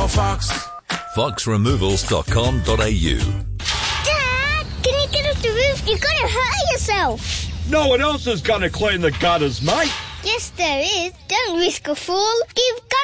Fox. foxremovals.com.au. Dad, can you get off the roof? You're going to hurt yourself. No one else is going to clean the gutters, mate. Yes, there is. Don't risk a fall. Give